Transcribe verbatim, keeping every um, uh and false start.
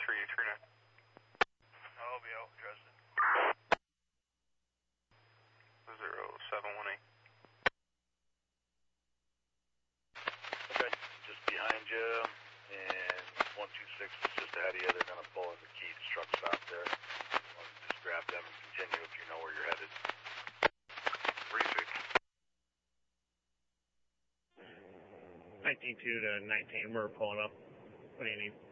for you, Trina. I'll be out, Dresden. Zero seven one eight. Okay, just behind you, and one two six is just ahead of you. They're going to pull in the Keats truck stop there. Just grab them and continue if you know where you're headed. Briefing. nineteen two to nineteen, we're pulling up. What do you need?